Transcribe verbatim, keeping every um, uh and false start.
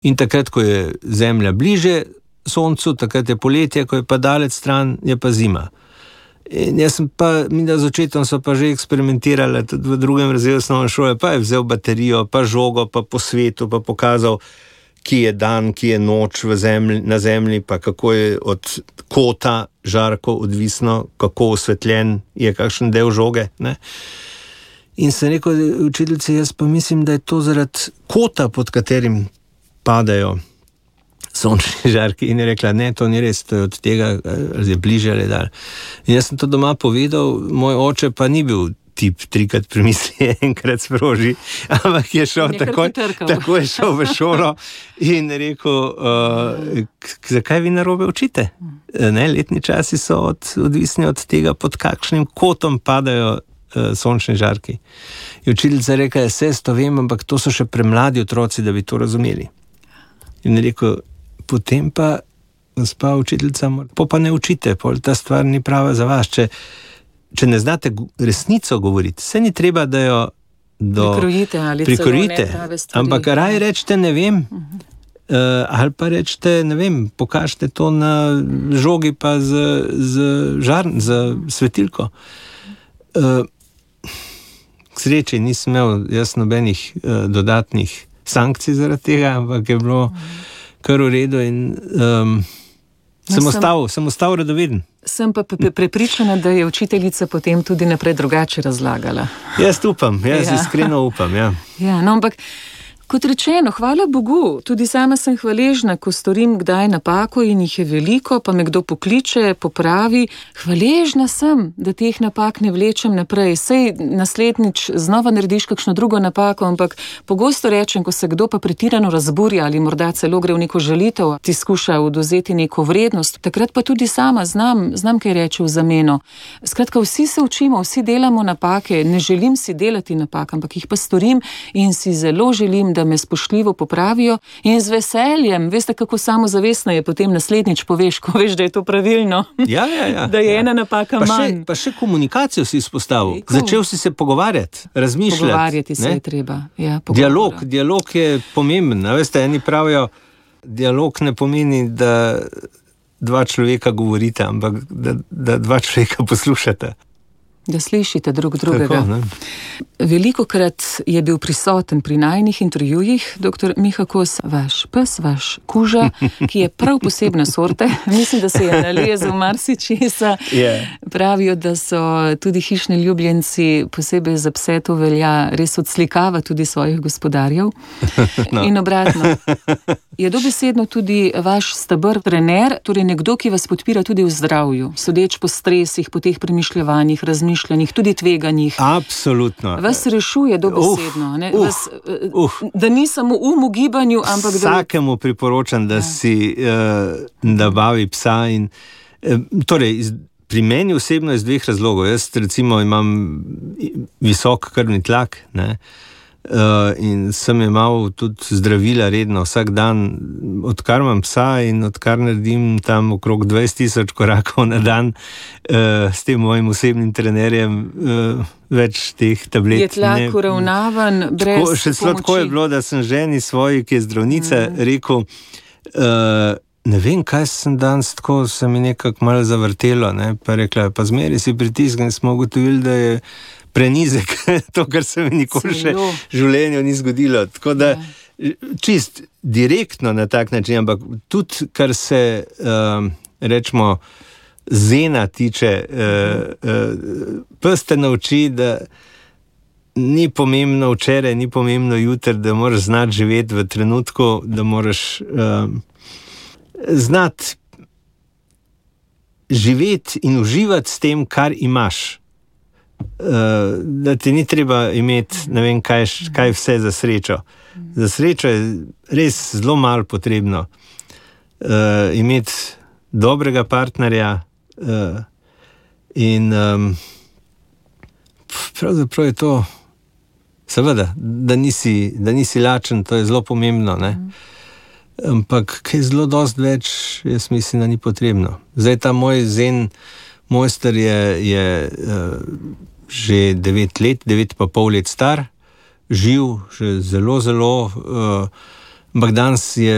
In takrat, ko je Zemlja bliže Soncu, takrat je poletje, ko je pa daleč stran, je pa zima. In jaz sem pa, mi da z očetom so pa že eksperimentirali, tudi v drugem razredu osnovne šole, pa je vzel baterijo, pa žogo, pa po svetu, pa pokazal, ki je dan, ki je noč v zemlji, na Zemlji, pa kako je od kota žarko odvisno, kako osvetljen je kakšen del žoge. Ne? In sem rekel učiteljici, jaz pa mislim, da je to zaradi kota, pod katerim padajo sončni žarki. In je rekla, ne, to ni res, to je od tega, ali je bliže ali dalj. In jaz sem to doma povedal, moj oče pa ni bil tip trikrat premisli, enkrat sproži, ampak je šel takoj, takoj je šel v šolo in rekel, uh, k- zakaj vi narobe učite? Ne, letni časi so od, odvisni od tega, pod kakšnim kotom padajo uh, sončni žarki. In učiteljica je rekla, jaz to vem, ampak to so še premladi otroci, da bi to razumeli. In je rekel, potem pa, gospa učiteljica, po pa ne učite, pol ta stvar ni prava za vas. Če, če ne znate resnico govoriti, se ni treba, da jo do... prikrojite ali prikrojite, celo neprave stvari. ampak raj rečete, ne vem, uh-huh. uh, ali pa rečete, ne vem, pokažite to na žogi pa z, z, žar, z svetilko. Uh, k sreči nisem imel jaz nobenih uh, dodatnih sankcij zaradi tega, ampak je bilo kar v redu in um, sem, sem, ostal, sem ostal radoveden. Sem pa prepričana, da je učiteljica potem tudi naprej drugače razlagala. Jaz upam, jaz Ja. iskreno upam, ja. Ja, no, ampak kot rečeno, hvala Bogu, tudi sama sem hvaležna, ko storim kdaj napako in jih je veliko, pa me kdo pokliče, popravi. Hvaležna sem, da teh napak ne vlečem naprej. Sej naslednjič znova narediš kakšno drugo napako, ampak pogosto rečem, ko se kdo pa pretirano razburja ali morda celo gre v neko žalitev, ti skuša odvzeti neko vrednost, takrat pa tudi sama znam, znam kaj reči v zameno. Skratka, vsi se učimo, vsi delamo napake, ne želim si delati napak, ampak jih pa storim in si zelo želim, da me spoštljivo popravijo in z veseljem, veste, kako samozavestno je potem naslednjič poveš, ko veš, da je to pravilno. Ja, ja, ja, da je ja. ena napaka pa manj. Še, pa še komunikacijo si izpostavil. Tako. Začel si se pogovarjati, razmišljati. Pogovarjati se ne? je treba. Ja, dialog, dialog je pomemben. A veste, eni pravijo, dialog ne pomeni, da dva človeka govorite, ampak da, da dva človeka poslušate. Da slišite drug drugega. Tako, Velikokrat je bil prisoten pri najinih intervjujih doktor Miha Kos, vaš pes, vaš kuža, ki je prav posebne sorte. Mislim, da se je nalezal marsičesa. Yeah. Pravijo, da so tudi hišni ljubljenci, posebej za pse to velja, res odslikava tudi svojih gospodarjev. No. In obratno. Je dobesedno tudi vaš steber, trener, torej nekdo, ki vas podpira tudi v zdravju, sodeč po stresih, po teh premišljevanjih, razmišljanjih, tudi tveganjih. Absolutno. Vas rešuje dobesedno, ne? Uf, Vas, uf. da ni samo um v gibanju, ampak da... Vsakemu priporočam, da si uh, da bavi psa in uh, torej, iz, pri meni osebno iz dveh razlogov. Jaz recimo imam visok krvni tlak, ne? Uh, in sem imel tudi zdravila redno vsak dan, odkar imam psa in odkar naredim tam okrog dvajset tisoč korakov na dan uh, s tem mojim osebnim trenerjem, uh, več teh tablet. Je tlak uravnavan brez tako, še celo tako je bilo, da sem ženi svoji, ki je zdravnica, mm. rekel, uh, ne vem, kaj sem danes tako, se mi nekako malo zavrtelo, ne? Pa rekla, pa zmeri si pritisk in smo ugotovili, da je prenizek, to, kar se mi nikoli še v življenju ni zgodilo. Tako da, čist direktno na tak način, ampak tudi, kar se, um, rečemo, zena tiče, uh, uh, pes te nauči, da ni pomembno včeraj, ni pomembno jutri, da moraš znati živeti v trenutku, da moraš um, znati živeti in uživati s tem, kar imaš. Uh, da ti ni treba imeti ne vem kaj, kaj vse za srečo. Za srečo je res zelo malo potrebno. Uh, imeti dobrega partnerja uh, in um, pravzaprav je to seveda, da nisi, da nisi lačen, to je zelo pomembno, ne? Ampak kaj zelo dosti več, jaz mislim, da ni potrebno. Zdaj ta moj zen mojster je, je uh, že devet let, devet pa pol let star, živ, že zelo, zelo, uh, ampak danes je